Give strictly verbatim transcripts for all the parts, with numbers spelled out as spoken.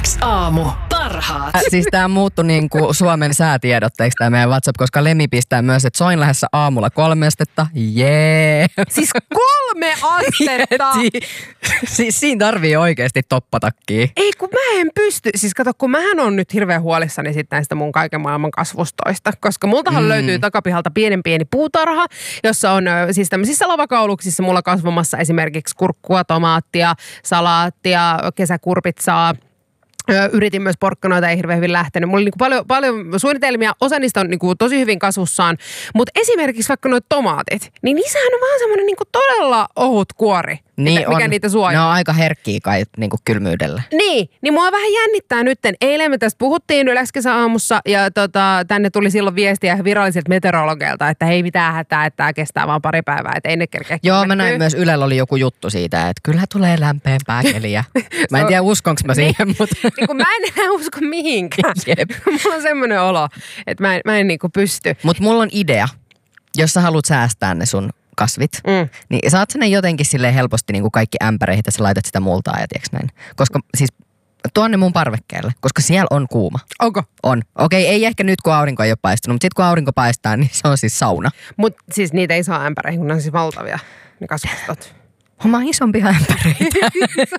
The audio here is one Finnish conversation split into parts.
Yksi aamu. Parhaat. Äh, siis tää muuttui niinku Suomen säätiedotteeksi tää meidän WhatsApp, koska Lemi pistää myös, että soin lähdössä aamulla kolme astetta. Jee. Yeah. Siis kolme astetta? Siis siinä tarvii oikeesti toppatakkiä. Ei kun mä en pysty. Siis kato, kun mähän on nyt hirveän huolissani sitten näistä mun kaiken maailman kasvustoista. Koska multahan mm. löytyy takapihalta pienen pieni puutarha, jossa on siis tämmöisissä lavakauluksissa mulla kasvamassa esimerkiksi kurkkua, tomaattia, salaattia, kesäkurpitsaa. Yritin myös porkkanoita, ei hirveän hyvin lähtenyt. Mulla oli niinku paljon, paljon suunnitelmia, osa niistä on niinku tosi hyvin kasvussaan. Mutta esimerkiksi vaikka nuo tomaatit, niin niissähän on vaan semmoinen niinku todella ohut kuori, niin mikä, mikä on, niitä suojaa. Ne on aika herkkiä kai niinku kylmyydellä. Niin, niin mua vähän jännittää nytten. Eilen me tästä puhuttiin Yleiskesä-aamussa ja tota, tänne tuli silloin viestiä virallisilta meteorologeilta, että hei mitään hätää, että tämä kestää vaan pari päivää, että ei ne kerkeä. Joo, mä näin myös Ylellä oli joku juttu siitä, että kyllä tulee lämpeämpää keliä. Mä en tiedä uskonko mä siihen, mutta... Niin kun mä en enää usko mihinkään. Jep. Mulla on semmoinen olo, että mä en, mä en niinku pysty. Mutta mulla on idea, jos sä haluat säästää ne sun kasvit, mm. niin saat sä ne jotenkin silleen helposti niin kuin kaikki ämpäreihin, että sä laitat sitä multaa ja tiiäks näin. Koska siis tuon ne mun parvekkeelle, koska siellä on kuuma. Onko? On. Okei, ei ehkä nyt kun aurinko ei ole paistunut, mutta sitten kun aurinko paistaa, niin se on siis sauna. Mutta siis niitä ei saa ämpäreihin, kun ne on siis valtavia, ne kasvustot. Oma isompia ämpäreitä.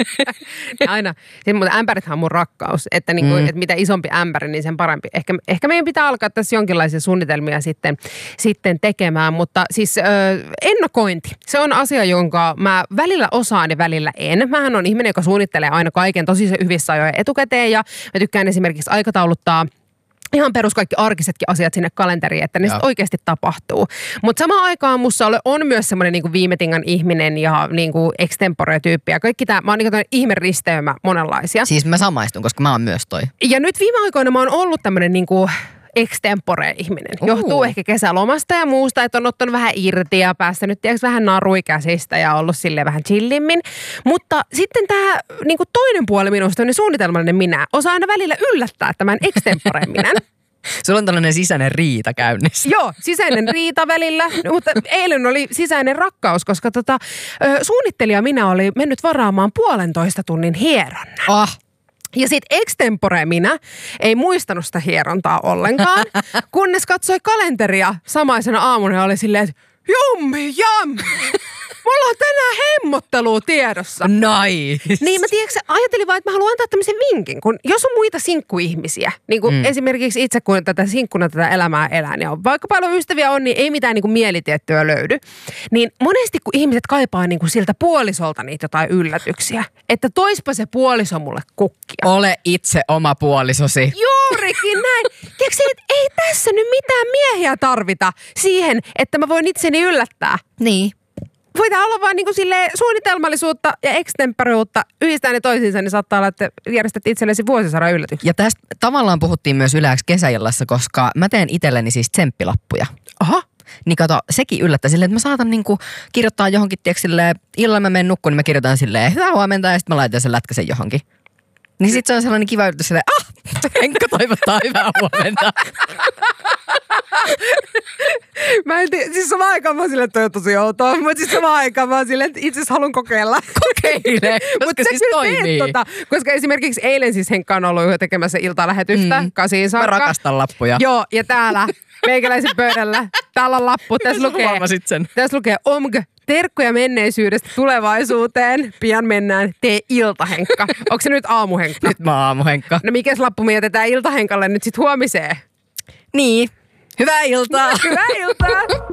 Aina. Siis, mutta ämpärithän on mun rakkaus, että, niinku, mm. että mitä isompi ämpäri, niin sen parempi. Ehkä, ehkä meidän pitää alkaa tässä jonkinlaisia suunnitelmia sitten, sitten tekemään, mutta siis ö, ennakointi, se on asia, jonka mä välillä osaan ja välillä en. Mähän on ihminen, joka suunnittelee aina kaiken tosi hyvissä ajoin etukäteen ja mä tykkään esimerkiksi aikatauluttaa ihan perus kaikki arkisetkin asiat sinne kalenteriin, että ne sitten oikeasti tapahtuu. Mutta samaan aikaan musta on myös semmoinen niinku viimetingan ihminen ja niinku extempore-tyyppi ja kaikki tämä, mä oon niinku tämmöinen ihmeristeymä monenlaisia. Siis mä samaistun, koska mä oon myös toi. Ja nyt viime aikoina mä oon ollut tämmöinen niinku extempore-ihminen. Uh. Johtuu ehkä kesälomasta ja muusta, että on ottanut vähän irti ja päästänyt tiiäks, vähän narui käsistä ja ollut silleen vähän chillimmin. Mutta sitten tämä niinku toinen puoli minusta, niin suunnitelmallinen minä, osaa aina välillä yllättää tämän extempore-minän. Sulla on tällainen sisäinen riita käynnissä. Joo, sisäinen riita välillä, mutta eilen oli sisäinen rakkaus, koska tota, suunnittelija minä oli mennyt varaamaan puolentoista tunnin hieronnan. Ah. Ja sit extempore minä ei muistanut sitä hierontaa ollenkaan, kunnes katsoi kalenteria samaisena aamuna ja oli silleen, että jummi jammi, mulla on tänään hemmottelua tiedossa. Nice. Niin mä tiedätkö, ajattelin vaan, että mä haluan antaa tämmöisen vinkin, kun jos on muita sinkkuihmisiä, niin kuin mm. esimerkiksi itse kun tätä sinkkuna tätä elämää elää, niin on, vaikka paljon ystäviä on, niin ei mitään niin kuin mielitiettyä löydy. Niin monesti kun ihmiset kaipaa niin kuin siltä puolisolta niitä jotain yllätyksiä, että toispa se puoliso mulle kukkia. Ole itse oma puolisosi. Juurikin näin. Tiedätkö, että ei tässä nyt mitään miehiä tarvita siihen, että mä voin itseni yllättää. Niin. Voidaan olla vaan niinku silleen suunnitelmallisuutta ja extemporeutta yhdistää ne toisiinsa, niin saattaa olla, että järjestät itsellesi vuosisadan yllätyksiä. Ja tästä tavallaan puhuttiin myös Yleäks kesäillassa, koska mä teen itselleni siis tsemppilappuja. Aha. Niin kato, sekin yllättää silleen, että mä saatan niinku kirjoittaa johonkin, tiedätkö silleen, illalla mä menen nukkuun, niin mä kirjoitan silleen, hyvää huomenta, ja sitten mä laitan sen lätkäsen johonkin. Niin sit se on sellainen kiva yllätys silleen, ah, Henkka toivottaa hyvää huomenta. Mä en tiedä, siis samaan aikaan mä oon silleen, että toi on tosi outoa, mutta siis samaan aikaan mä oon silleen, että itse asiassa haluan kokeilla. Kokeile, koska siis toimii. Tota, koska esimerkiksi eilen siis Henkka on ollut jo tekemässä iltalähetystä, mm. kasiin saakka. Mä rakastan lappuja. Joo, ja täällä meikäläisen pöydällä, täällä on lappu, tässä lukee, tässä lukee O M G. Terkkuja menneisyydestä tulevaisuuteen. Pian mennään. Tee iltahenkka. Onko se nyt aamuhenkka? Nyt mä oon aamuhenkka. No mikäs lappu me jätetään iltahenkalle nyt sit huomiseen? Niin. Hyvää iltaa. Hyvää iltaa.